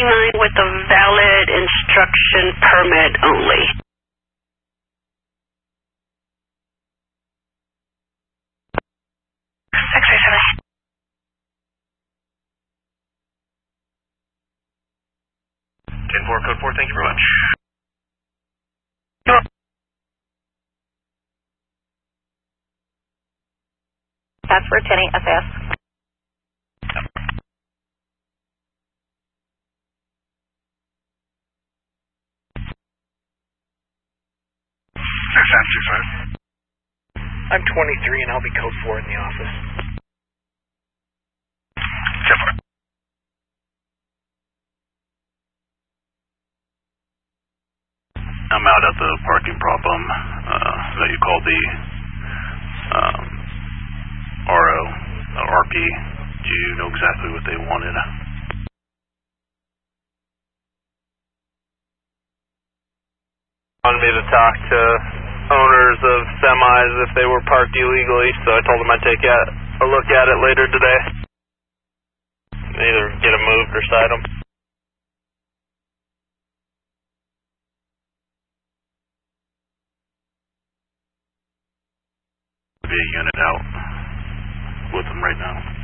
29 with a valid instruction permit only. Code 4, thank you very much. That's for 10 FS. I'm 23 and I'll be code 4 in the office. I'm out at the parking problem that you called the RP. Do you know exactly what they wanted? Wanted me to talk to owners of semis if they were parked illegally, so I told them I'd take a look at it later today. Either get them moved or cite them. Be a unit out with them right now.